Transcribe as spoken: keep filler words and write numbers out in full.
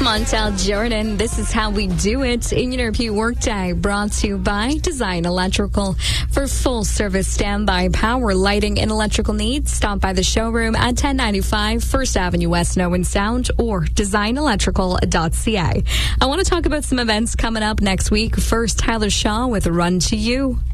Montel Jordan, this is how we do it. In your P Workday, brought to you by Design Electrical. For full service standby power, lighting, and electrical needs, stop by the showroom at ten ninety-five First Avenue West, Nowen Sound, or design electrical dot c a. I want to talk about some events coming up next week. First, Tyler Shaw with Run to You.